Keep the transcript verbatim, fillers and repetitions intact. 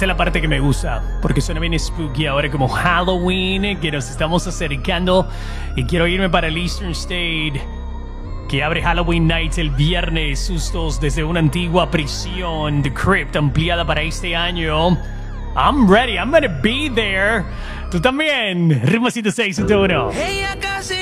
esta es la parte que me gusta, porque suena bien spooky ahora como Halloween, que nos estamos acercando. Y quiero irme para el Eastern State, que abre Halloween Nights el viernes. Sustos desde una antigua prisión, The Crypt, ampliada para este año. I'm ready, I'm gonna be there. Tú también. Ritmo ciento seis punto uno. Ella casi